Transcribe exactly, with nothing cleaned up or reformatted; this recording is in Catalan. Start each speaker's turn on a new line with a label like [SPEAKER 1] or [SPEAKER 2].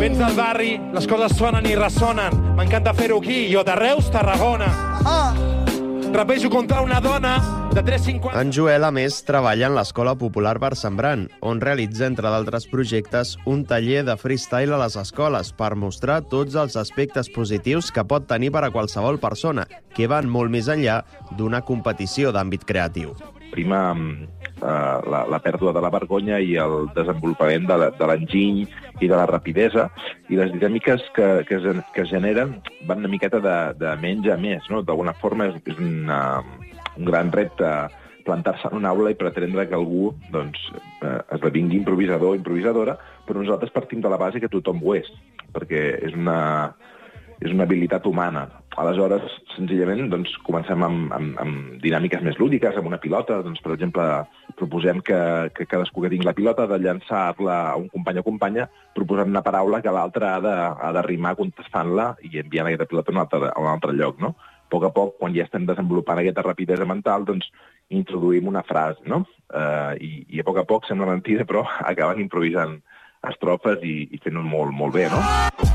[SPEAKER 1] Vens del barri, les coses sonen i ressonen. M'encanta fer-ho aquí, jo de Reus, Tarragona. Rapejo contra una dona de tres cinquanta...
[SPEAKER 2] En Joel, a més, treballa en l'Escola Popular Barcembrant, on realitza, entre d'altres projectes, un taller de freestyle a les escoles per mostrar tots els aspectes positius que pot tenir per a qualsevol persona, que van molt més enllà d'una competició d'àmbit creatiu.
[SPEAKER 3] Prima eh, la, la pèrdua de la vergonya i el desenvolupament de, la, de l'enginy i de la rapidesa, i les dinàmiques que, que, es, que es generen van una miqueta de, de menys a més, no? D'alguna forma és, és una, un gran repte plantar-se en una aula i pretendre que algú doncs, eh, esdevingui improvisador o improvisadora, però nosaltres partim de la base que tothom ho és, perquè és una, és una habilitat humana. Aleshores, senzillament, doncs, comencem amb, amb, amb dinàmiques més lúdiques, amb una pilota. Doncs, per exemple, proposem que, que cadascú que tingui la pilota ha de llançar-la a un company o companya proposant una paraula que l'altre ha, de, ha de rimar contestant-la i enviant aquesta pilota a un altre, a un altre lloc, no? A poc a poc, quan ja estem desenvolupant aquesta rapidesa mental, doncs introduïm una frase, no? Eh, i, I a poc a poc, sembla mentida, però acaben improvisant estrofes i, i fent-ho molt, molt bé, no?